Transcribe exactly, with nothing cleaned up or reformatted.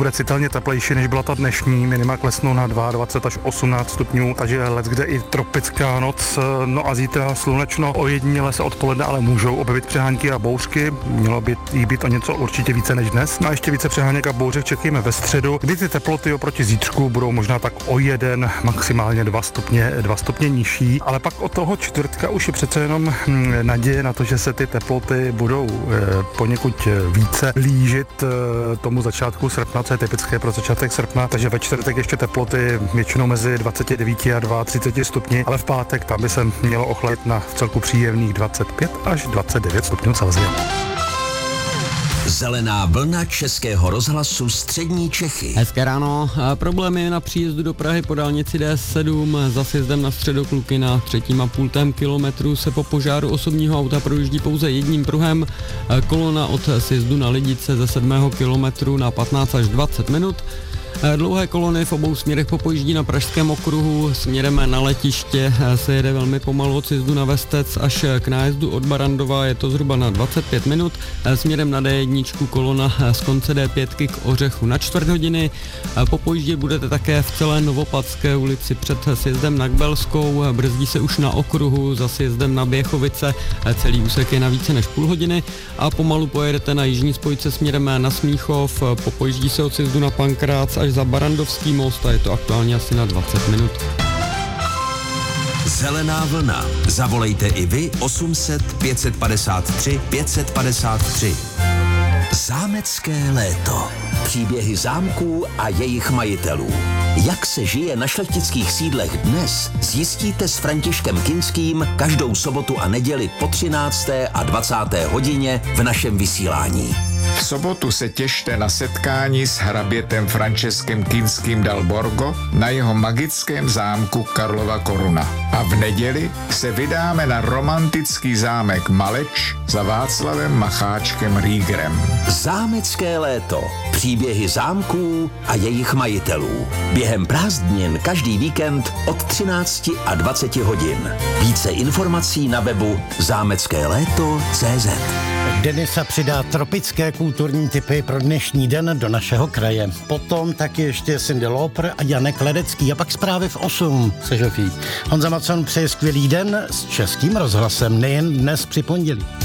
bude citelně teplejší, než byla ta dnešní, minima klesnou na dvacet dva až osmnáct stupňů, takže leckde i tropická noc, no a zítra slunečno, ojediněle se odpoledne, ale můžou objevit přehánky a bouřky, mělo by jí být o něco určitě více než dnes. No a ještě více přeháněk a bouřek čekáme ve středu, kdy ty teploty oproti zítřku budou možná tak o jeden, maximálně dva stupně, dva stupně nižší, ale pak od toho čtvrtka už je přece jenom naděje na to, že se ty teploty budou e, poněkud více blížit e, tomu začátku srpna, co je typické pro začátek srpna, takže ve čtvrtek ještě teploty většinou mezi dvacet devět a třicet dva stupni, ale v pátek tam by se mělo ochladit na vcelku příjemných dvacet pět až dvacet devět stupňů Celsia. Zelená vlna Českého rozhlasu Střední Čechy. Hezké ráno. Problémy na příjezdu do Prahy po dálnici D sedm za sjezdem na Středokluky na třetím a půl tém kilometru se po požáru osobního auta projíždí pouze jedním pruhem. Kolona od sjezdu na Lidice ze sedmého kilometru na patnáct až dvacet minut. Dlouhé kolony v obou směrech popojíždí na Pražském okruhu. Směrem na letiště se jede velmi pomalu od sjezdu na Vestec až k nájezdu od Barandova, je to zhruba na dvacet pět minut. Směrem na D jedna kolona z konce D pět k Ořechu na čtvrt hodiny. Popojíždět budete také v celé Novopadské ulici před sjezdem na Kbelskou. Brzdí se už na okruhu za sjezdem na Běchovice. Celý úsek je na více než půl hodiny a pomalu pojedete na jižní spojce směrem na Smíchov. Popojíždí se od sjezdu na Pankrác až za Barandovský most a je to aktuálně asi na dvacet minut. Zelená vlna. Zavolejte i vy osm set pět padesát tři pět padesát tři. Zámecké léto. Příběhy zámků a jejich majitelů. Jak se žije na šlechtických sídlech dnes, zjistíte s Františkem Kinským každou sobotu a neděli po třinácté a dvacáté hodině v našem vysílání. V sobotu se těšte na setkání s hrabětem Františkem Kinským dal Borgo na jeho magickém zámku Karlova Koruna. A v neděli se vydáme na romantický zámek Maleč za Václavem Macháčkem Riegerem. Zámecké léto. Příběhy zámků a jejich majitelů. Během prázdnin každý víkend od třinácti a dvaceti hodin. Více informací na webu zámecké léto tečka cé zet. Denisa přidá tropické kulturní tipy pro dnešní den do našeho kraje. Potom taky ještě Cindy Lauper a Janek Ledecký a pak zprávy v osm se Žofí. Honza Macon přeje skvělý den s Českým rozhlasem, nejen dnes při pondělí.